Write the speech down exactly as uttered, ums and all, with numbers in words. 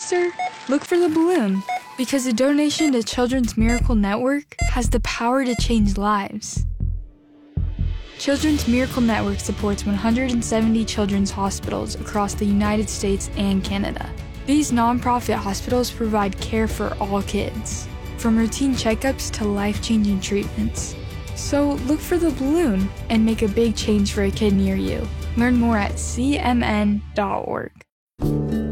cancer? Look for the balloon, because a donation to Children's Miracle Network has the power to change lives. Children's Miracle Network supports one hundred seventy children's hospitals across the United States and Canada. These nonprofit hospitals provide care for all kids, from routine checkups to life-changing treatments. So look for the balloon and make a big change for a kid near you. Learn more at c m n dot org.